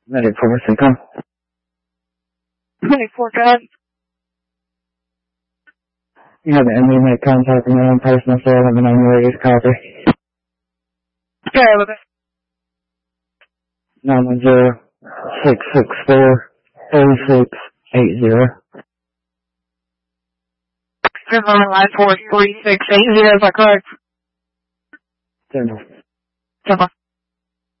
Medic 4, Syncom. 24, go ahead. You have an enemy make contact with my own personal cell. Let me know when you're ready to copy. Okay, with it. 910-664-3680. This is on line 43680, is that correct? General. Simple.